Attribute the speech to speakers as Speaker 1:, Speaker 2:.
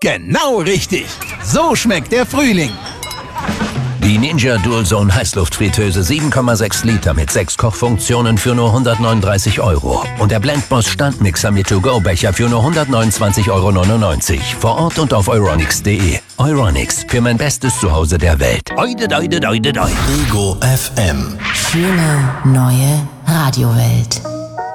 Speaker 1: Genau richtig. So schmeckt der Frühling.
Speaker 2: Die Ninja DualZone Heißluftfritteuse 7,6 Liter mit 6 Kochfunktionen für nur 139 €. Und der Blendboss Standmixer mit To-Go-Becher für nur 129,99 € vor Ort und auf euronics.de. Euronics, für mein bestes Zuhause der Welt. Oide, doide, doide, doide.
Speaker 3: Ego FM.
Speaker 4: Schöne neue Radiowelt.